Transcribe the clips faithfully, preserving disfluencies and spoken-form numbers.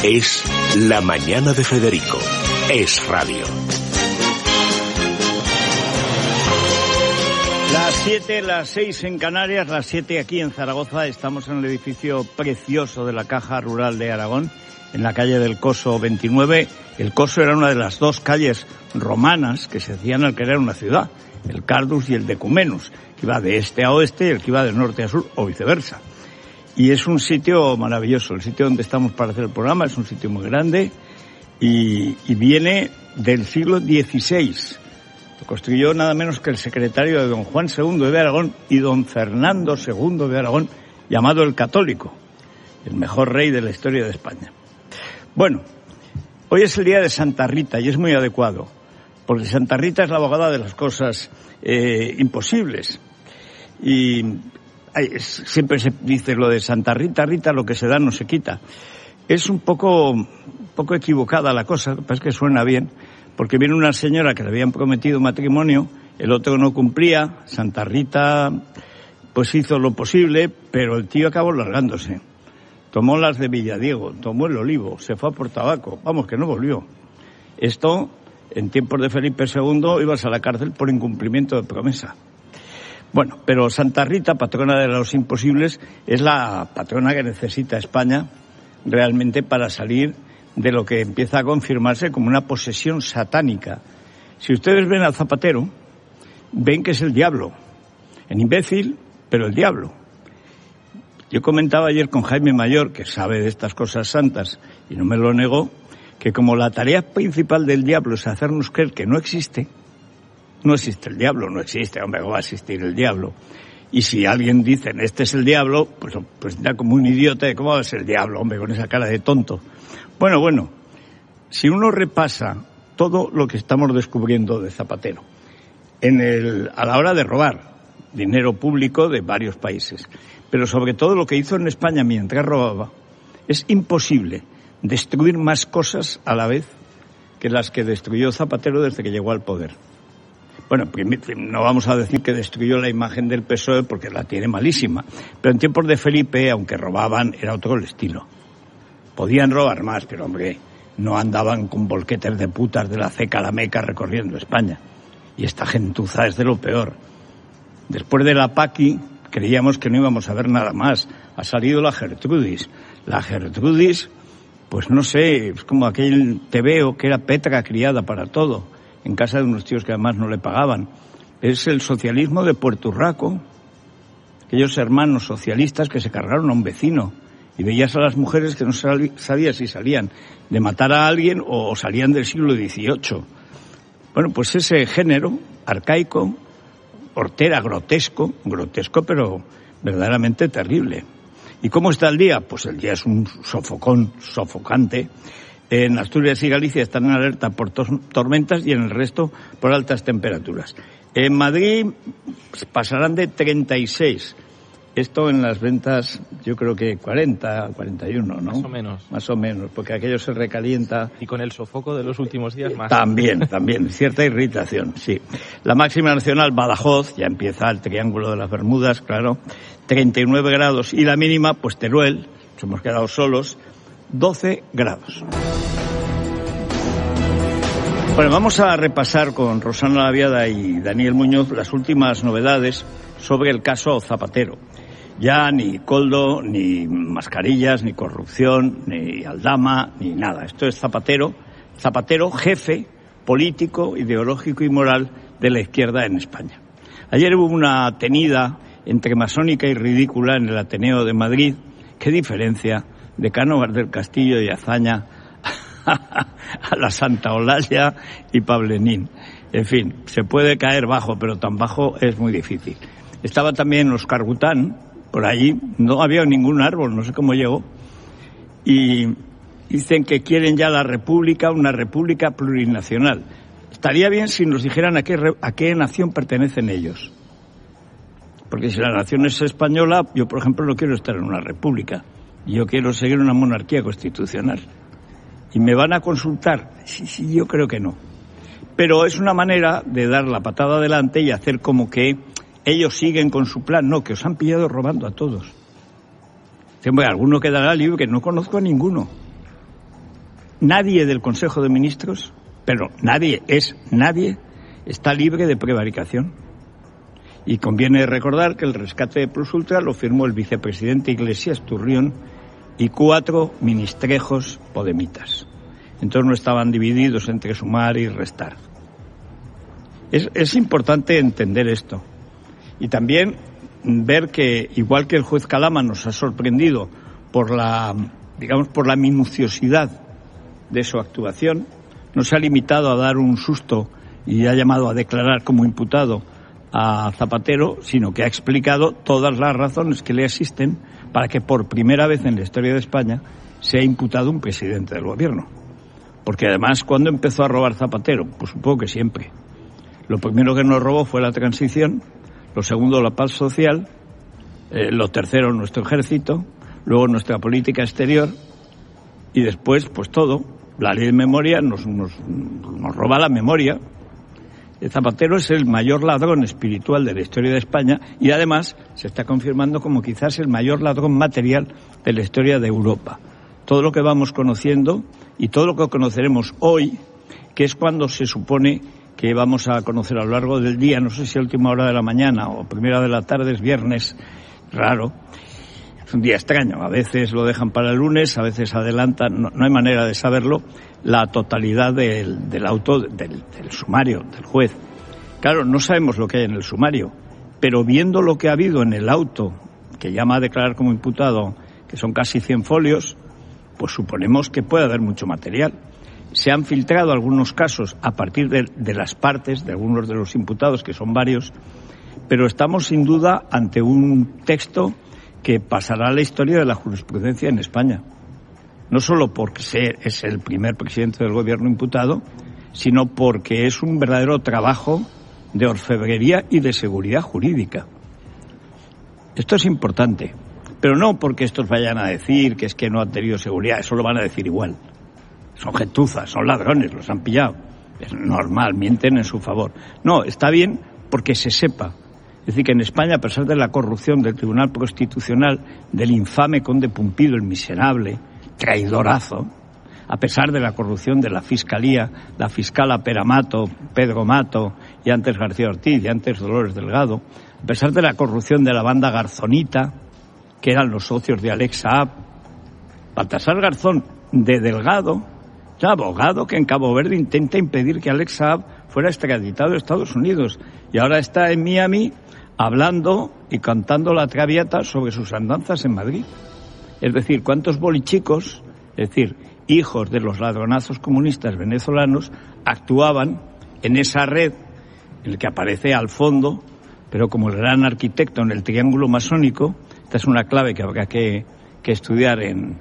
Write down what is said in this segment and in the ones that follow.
Es La Mañana de Federico. Es radio. Las siete, las seis en Canarias, las siete aquí en Zaragoza. Estamos en el edificio precioso de la Caja Rural de Aragón, en la calle del Coso veintinueve. El Coso era una de las dos calles romanas que se hacían al crear una ciudad, el Cardus y el Decumenus, que iba de este a oeste y el que iba de norte a sur, o viceversa. Y es un sitio maravilloso, el sitio donde estamos para hacer el programa, es un sitio muy grande y, y viene del siglo dieciséis. Lo construyó nada menos que el secretario de don Juan segundo de Aragón y don Fernando segundo de Aragón, llamado el Católico, el mejor rey de la historia de España. Bueno, hoy es el día de Santa Rita y es muy adecuado, porque Santa Rita es la abogada de las cosas eh, imposibles. Y ay, es, siempre se dice lo de Santa Rita, Rita, lo que se da no se quita. Es un poco, un poco equivocada la cosa, lo que pasa es que suena bien, porque viene una señora que le habían prometido matrimonio, el otro no cumplía, Santa Rita pues hizo lo posible, pero el tío acabó largándose. Tomó las de Villadiego, tomó el Olivo, se fue a por tabaco, vamos, que no volvió. Esto, en tiempos de Felipe segundo, ibas a la cárcel por incumplimiento de promesa. Bueno, pero Santa Rita, patrona de los imposibles, es la patrona que necesita España realmente para salir de lo que empieza a confirmarse como una posesión satánica. Si ustedes ven al Zapatero, ven que es el diablo. En imbécil, pero el diablo. Yo comentaba ayer con Jaime Mayor, que sabe de estas cosas santas, y no me lo negó, que como la tarea principal del diablo es hacernos creer que no existe, no existe el diablo, no existe, hombre, va a existir el diablo. Y si alguien dice, este es el diablo, pues, pues da como un idiota de cómo va a ser el diablo, hombre, con esa cara de tonto. Bueno, bueno, si uno repasa todo lo que estamos descubriendo de Zapatero, en el, a la hora de robar dinero público de varios países, pero sobre todo lo que hizo en España mientras robaba, es imposible destruir más cosas a la vez que las que destruyó Zapatero desde que llegó al poder. Bueno, no vamos a decir que destruyó la imagen del P S O E porque la tiene malísima, pero en tiempos de Felipe, aunque robaban, era otro el estilo. Podían robar más, pero hombre, no andaban con volquetes de putas de la ceca a la Meca recorriendo España. Y esta gentuza es de lo peor. Después de la Paqui, creíamos que no íbamos a ver nada más. Ha salido la Gertrudis. La Gertrudis, pues no sé, es como aquel tebeo que era Petra criada para todo, en casa de unos tíos que además no le pagaban. Es el socialismo de Puerto Urraco, aquellos hermanos socialistas que se cargaron a un vecino. Y veías a las mujeres que no sabías si salían de matar a alguien o salían del siglo dieciocho. Bueno, pues ese género arcaico, hortera, grotesco, grotesco pero verdaderamente terrible. ¿Y cómo está el día? Pues el día es un sofocón, sofocante. En Asturias y Galicia están en alerta por tormentas y en el resto por altas temperaturas. En Madrid pasarán de treinta y seis. Esto en las ventas, yo creo que cuarenta, cuarenta y uno, ¿no? Más o menos. Más o menos, porque aquello se recalienta. Y con el sofoco de los últimos días más. También, también, cierta irritación, sí. La máxima nacional, Badajoz, ya empieza el Triángulo de las Bermudas, claro, treinta y nueve grados. Y la mínima, pues Teruel, nos hemos quedado solos, doce grados. Bueno, vamos a repasar con Rosana Laviada y Daniel Muñoz las últimas novedades sobre el caso Zapatero. Ya ni Coldo, ni mascarillas, ni corrupción, ni Aldama, ni nada. Esto es Zapatero, Zapatero jefe político, ideológico y moral de la izquierda en España. Ayer hubo una tenida entre masónica y ridícula en el Ateneo de Madrid. ¿Qué diferencia de Cánovas del Castillo y Azaña a la Santa Olalla y Pablenín? En fin, se puede caer bajo, pero tan bajo es muy difícil. Estaba también Óscar Gután, por allí, no había ningún árbol, no sé cómo llegó, y dicen que quieren ya la república, una república plurinacional. Estaría bien si nos dijeran a qué, a qué nación pertenecen ellos. Porque si la nación es española, yo por ejemplo no quiero estar en una república, yo quiero seguir una monarquía constitucional. ¿Y me van a consultar? Sí, sí, yo creo que no. Pero es una manera de dar la patada adelante y hacer como que ellos siguen con su plan. No, que os han pillado robando a todos. Hombre, alguno quedará libre, que no conozco a ninguno. nadie del Consejo de Ministros, pero nadie, es nadie, está libre de prevaricación. Y conviene recordar que el rescate de Plus Ultra lo firmó el vicepresidente Iglesias Turrión y cuatro ministrejos podemitas. Entonces no estaban divididos entre sumar y restar. Es, es importante entender esto. Y también ver que, igual que el juez Calama nos ha sorprendido por la, digamos, por la minuciosidad de su actuación, no se ha limitado a dar un susto y ha llamado a declarar como imputado a Zapatero, sino que ha explicado todas las razones que le asisten para que por primera vez en la historia de España sea imputado un presidente del gobierno. Porque además, ¿cuándo empezó a robar Zapatero? Pues supongo que siempre. Lo primero que nos robó fue la transición, lo segundo la paz social, eh, lo tercero nuestro ejército, luego nuestra política exterior y después pues todo. La ley de memoria nos, nos, nos roba la memoria. Zapatero es el mayor ladrón espiritual de la historia de España y además se está confirmando como quizás el mayor ladrón material de la historia de Europa. Todo lo que vamos conociendo y todo lo que conoceremos hoy, que es cuando se supone que vamos a conocer a lo largo del día, no sé si a última hora de la mañana o primera de la tarde, es viernes, raro, es un día extraño, a veces lo dejan para el lunes, a veces adelantan, no, no hay manera de saberlo, la totalidad del, del auto, del, del sumario, del juez. Claro, no sabemos lo que hay en el sumario, pero viendo lo que ha habido en el auto, que llama a declarar como imputado, que son casi cien folios, pues suponemos que puede haber mucho material. Se han filtrado algunos casos a partir de, de las partes de algunos de los imputados, que son varios, pero estamos sin duda ante un texto que pasará a la historia de la jurisprudencia en España. No solo porque es el primer presidente del gobierno imputado, sino porque es un verdadero trabajo de orfebrería y de seguridad jurídica. Esto es importante, pero no porque estos vayan a decir que es que no han tenido seguridad, eso lo van a decir igual. Son gentuzas, son ladrones, los han pillado. Es normal, mienten en su favor. No, está bien porque se sepa. Es decir, que en España, a pesar de la corrupción del Tribunal Constitucional, del infame conde Pumpido, el miserable, traidorazo, a pesar de la corrupción de la Fiscalía, la fiscala Pera Mato, Pedro Mato, y antes García Ortiz, y antes Dolores Delgado, a pesar de la corrupción de la banda Garzonita, que eran los socios de Alex Saab, Baltasar Garzón, de Delgado, el abogado que en Cabo Verde intenta impedir que Alex Saab fuera extraditado a Estados Unidos, y ahora está en Miami hablando y cantando la traviata sobre sus andanzas en Madrid. Es decir, cuántos bolichicos, es decir, hijos de los ladronazos comunistas venezolanos, actuaban en esa red en la que aparece al fondo, pero como el gran arquitecto en el triángulo masónico. Esta es una clave que habrá que, que estudiar en,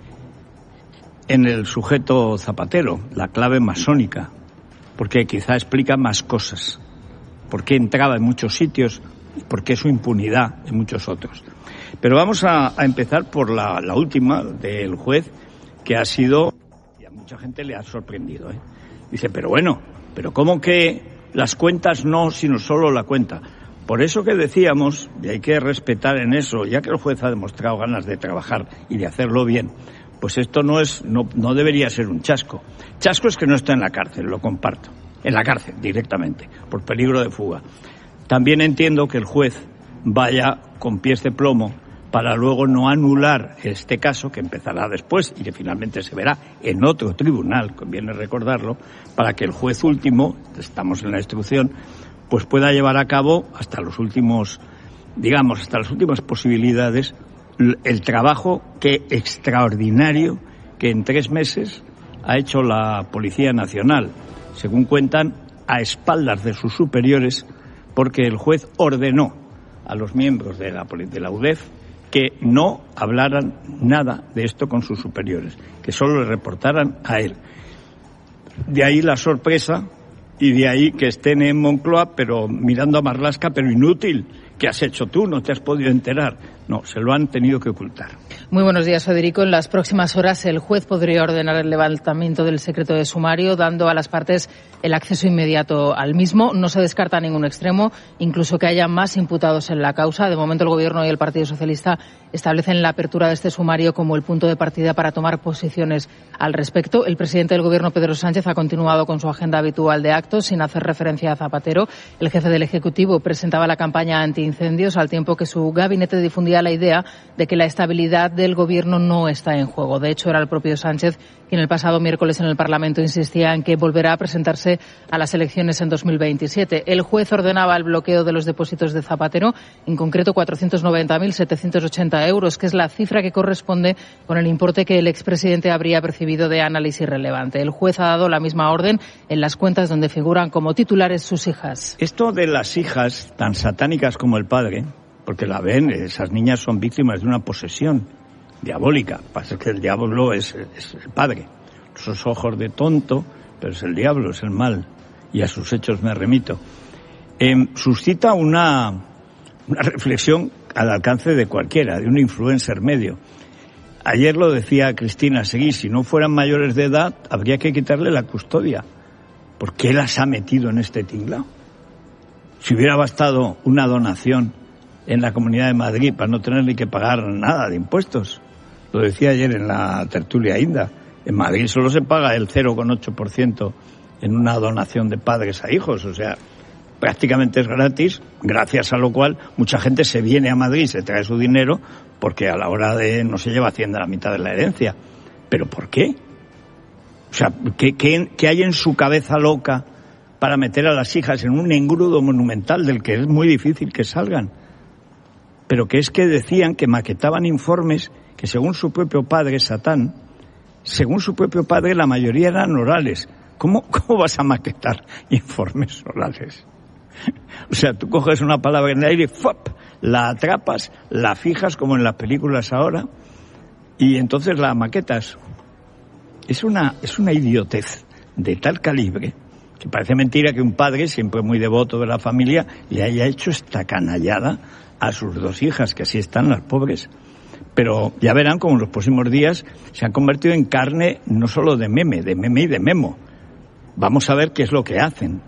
en el sujeto Zapatero, la clave masónica, porque quizá explica más cosas, por qué entraba en muchos sitios y por qué su impunidad en muchos otros. Pero vamos a, a empezar por la, la última del juez, que ha sido, y a mucha gente le ha sorprendido, ¿eh? Dice, pero bueno, pero ¿cómo que las cuentas no, sino solo la cuenta? Por eso que decíamos, y hay que respetar en eso, ya que el juez ha demostrado ganas de trabajar y de hacerlo bien, pues esto no es, no, no debería ser un chasco. Chasco es que no está en la cárcel, lo comparto. En la cárcel, directamente, por peligro de fuga. También entiendo que el juez vaya con pies de plomo para luego no anular este caso, que empezará después y que finalmente se verá en otro tribunal, conviene recordarlo, para que el juez último, estamos en la instrucción, pues pueda llevar a cabo hasta los últimos, digamos, hasta las últimas posibilidades, el trabajo que extraordinario que en tres meses ha hecho la Policía Nacional, según cuentan, a espaldas de sus superiores, porque el juez ordenó a los miembros de la, de la U D E F que no hablaran nada de esto con sus superiores, que solo le reportaran a él. De ahí la sorpresa y de ahí que estén en Moncloa, pero mirando a Marlaska, pero inútil. ¿Qué has hecho tú? ¿No te has podido enterar? No, se lo han tenido que ocultar. Muy buenos días, Federico. En las próximas horas el juez podría ordenar el levantamiento del secreto de sumario, dando a las partes el acceso inmediato al mismo. No se descarta ningún extremo, incluso que haya más imputados en la causa. De momento el Gobierno y el Partido Socialista establecen la apertura de este sumario como el punto de partida para tomar posiciones al respecto. El presidente del Gobierno, Pedro Sánchez, ha continuado con su agenda habitual de actos sin hacer referencia a Zapatero. El jefe del Ejecutivo presentaba la campaña antiincendios al tiempo que su gabinete difundía la idea de que la estabilidad del Gobierno no está en juego. De hecho, era el propio Sánchez quien el pasado miércoles en el Parlamento insistía en que volverá a presentarse a las elecciones en dos mil veintisiete. El juez ordenaba el bloqueo de los depósitos de Zapatero, en concreto cuatrocientos noventa mil setecientos ochenta euros, que es la cifra que corresponde con el importe que el expresidente habría percibido de análisis relevante. El juez ha dado la misma orden en las cuentas donde figuran como titulares sus hijas. Esto de las hijas, tan satánicas como el padre, porque la ven, esas niñas son víctimas de una posesión diabólica. Pasa que el diablo es, es el padre. Esos ojos de tonto, pero es el diablo, es el mal. Y a sus hechos me remito. Eh, suscita una, una reflexión al alcance de cualquiera, de un influencer medio. Ayer lo decía Cristina Seguí, si no fueran mayores de edad, habría que quitarle la custodia. ¿Por qué las ha metido en este tinglao? Si hubiera bastado una donación en la Comunidad de Madrid para no tener ni que pagar nada de impuestos. Lo decía ayer en la tertulia Inda. En Madrid solo se paga el cero coma ocho por ciento en una donación de padres a hijos. O sea, prácticamente es gratis, gracias a lo cual mucha gente se viene a Madrid, se trae su dinero, porque a la hora de no se lleva Hacienda la mitad de la herencia. ¿Pero por qué? O sea, ¿qué, qué, qué hay en su cabeza loca para meter a las hijas en un engrudo monumental del que es muy difícil que salgan? Pero que es que decían que maquetaban informes que según su propio padre, Satán, según su propio padre la mayoría eran orales. ¿Cómo, cómo vas a maquetar informes orales? O sea, tú coges una palabra en el aire, ¡fop!, la atrapas, la fijas como en las películas ahora y entonces la maquetas. Es una, es una idiotez de tal calibre que parece mentira que un padre, siempre muy devoto de la familia, le haya hecho esta canallada a sus dos hijas, que así están las pobres. Pero ya verán como en los próximos días se han convertido en carne no solo de meme, de meme y de memo. Vamos a ver qué es lo que hacen.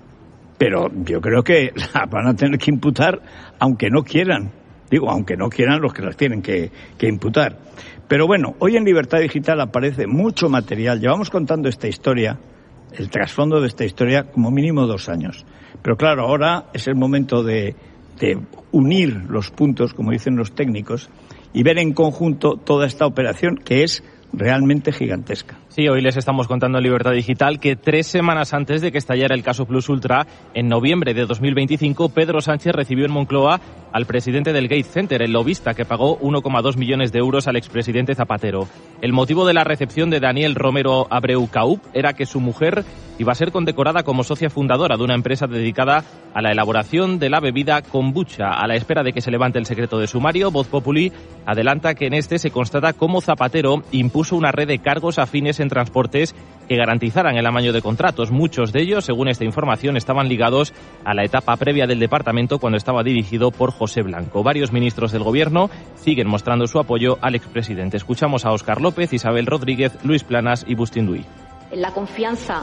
Pero yo creo que la van a tener que imputar aunque no quieran. Digo, aunque no quieran los que las tienen que, que imputar. Pero bueno, hoy en Libertad Digital aparece mucho material. Llevamos contando esta historia, el trasfondo de esta historia, como mínimo dos años. Pero claro, ahora es el momento de, de unir los puntos, como dicen los técnicos, y ver en conjunto toda esta operación que es realmente gigantesca. Sí, hoy les estamos contando en Libertad Digital que tres semanas antes de que estallara el caso Plus Ultra, en noviembre de dos mil veinticinco, Pedro Sánchez recibió en Moncloa al presidente del Gates Center, el lobista que pagó uno coma dos millones de euros al expresidente Zapatero. El motivo de la recepción de Daniel Romero Abreu Caup era que su mujer iba a ser condecorada como socia fundadora de una empresa dedicada a la elaboración de la bebida kombucha. A la espera de que se levante el secreto de sumario, Voz Populi adelanta que en este se constata cómo Zapatero impuso una red de cargos afines en transportes que garantizaran el amaño de contratos. Muchos de ellos, según esta información, estaban ligados a la etapa previa del departamento cuando estaba dirigido por José Blanco. Varios ministros del gobierno siguen mostrando su apoyo al expresidente. Escuchamos a Óscar López, Isabel Rodríguez, Luis Planas y Bustín Duy. La confianza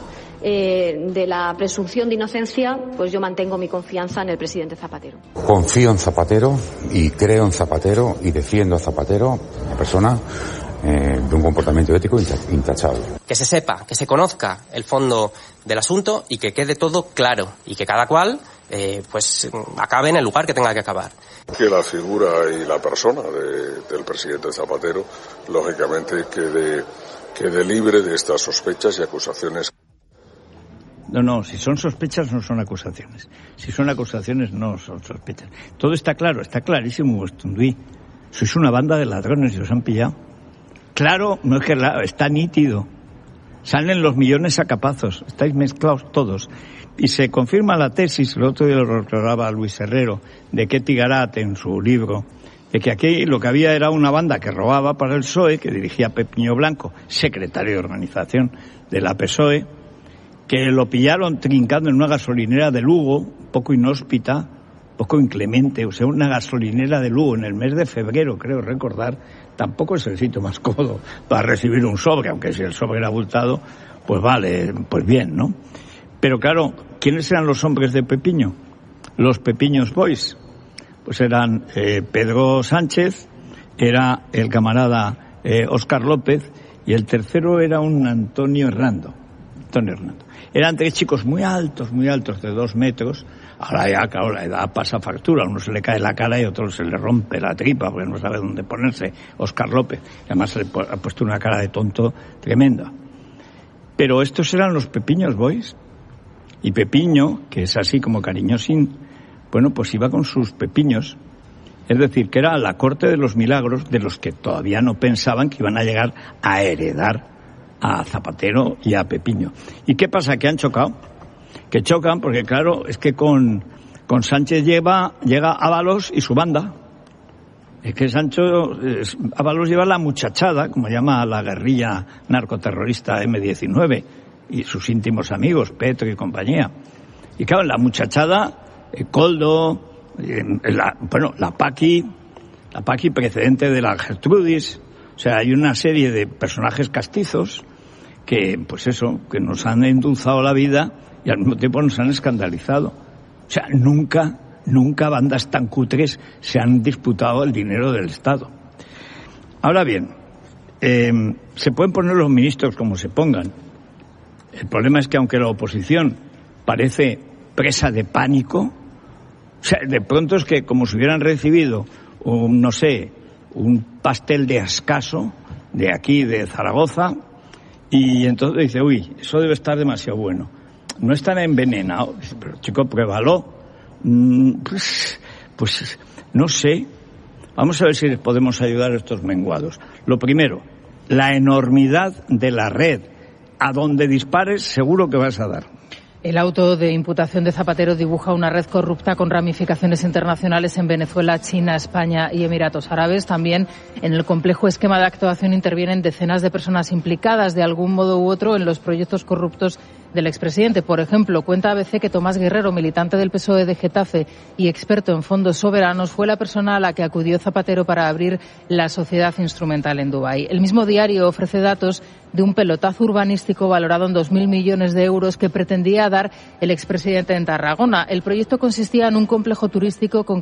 eh, de la presunción de inocencia, pues yo mantengo mi confianza en el presidente Zapatero. Confío en Zapatero y creo en Zapatero y defiendo a Zapatero, una persona eh, de un comportamiento ético intachable. Que se sepa, que se conozca el fondo del asunto y que quede todo claro y que cada cual eh, pues acabe en el lugar que tenga que acabar. Que la figura y la persona de, del presidente Zapatero, lógicamente, quede, quede libre de estas sospechas y acusaciones. No, no, si son sospechas no son acusaciones. Si son acusaciones no son sospechas. Todo está claro, está clarísimo, Bustunduí. Sois una banda de ladrones y os han pillado. Claro, no es que la, está nítido. Salen los millones a capazos. Estáis mezclados todos. Y se confirma la tesis, el otro día lo recordaba Luis Herrero, de Ketty Garat en su libro, de que aquí lo que había era una banda que robaba para el P S O E, que dirigía Pepiño Blanco, secretario de organización de la P S O E, que lo pillaron trincando en una gasolinera de Lugo, un poco inhóspita, poco inclemente. O sea, una gasolinera de Lugo en el mes de febrero, creo recordar, tampoco es el sitio más cómodo para recibir un sobre, aunque si el sobre era abultado, pues vale, pues bien, ¿no? Pero claro, ¿quiénes eran los hombres de Pepiño? Los Pepiños Boys. Pues eran eh, Pedro Sánchez, era el camarada eh, Óscar López, y el tercero era un Antonio Hernando. Antonio Hernando. Eran tres chicos muy altos, muy altos, de dos metros. Ahora ya, claro, la edad pasa factura. A uno se le cae la cara y a otro se le rompe la tripa porque no sabe dónde ponerse. Óscar López. Además se le ha puesto una cara de tonto tremenda. Pero estos eran los Pepiños Boys. Y Pepiño, que es así como cariñosín, bueno, pues iba con sus pepiños. Es decir, que era la corte de los milagros de los que todavía no pensaban que iban a llegar a heredar a Zapatero y a Pepiño. ¿Y qué pasa? Que han chocado. Que chocan porque, claro, es que con, con Sánchez lleva, llega Ábalos y su banda. Es que Sancho, es, Ábalos lleva la muchachada, como llama la guerrilla narcoterrorista eme diecinueve, y sus íntimos amigos, Petro y compañía. Y claro, la muchachada, eh, Coldo, eh, la, bueno, la Paqui, la Paqui precedente de la Gertrudis. O sea, hay una serie de personajes castizos que, pues eso, que nos han endulzado la vida y al mismo tiempo nos han escandalizado. O sea, nunca, nunca bandas tan cutres se han disputado el dinero del Estado. Ahora bien, eh, se pueden poner los ministros como se pongan. El problema es que aunque la oposición parece presa de pánico, o sea, de pronto es que como si hubieran recibido un, no sé, un pastel de Ascaso de aquí, de Zaragoza, y entonces dice, uy, eso debe estar demasiado bueno. No están envenenados, pero chico, pruébalo. Mm, pues, pues no sé. Vamos a ver si les podemos ayudar a estos menguados. Lo primero, la enormidad de la red. A donde dispares, seguro que vas a dar. El auto de imputación de Zapatero dibuja una red corrupta con ramificaciones internacionales en Venezuela, China, España y Emiratos Árabes. También en el complejo esquema de actuación intervienen decenas de personas implicadas de algún modo u otro en los proyectos corruptos del expresidente. Por ejemplo, cuenta A B C que Tomás Guerrero, militante del P S O E de Getafe y experto en fondos soberanos, fue la persona a la que acudió Zapatero para abrir la sociedad instrumental en Dubái. El mismo diario ofrece datos de un pelotazo urbanístico valorado en dos mil millones de euros que pretendía dar el expresidente en Tarragona. El proyecto consistía en un complejo turístico con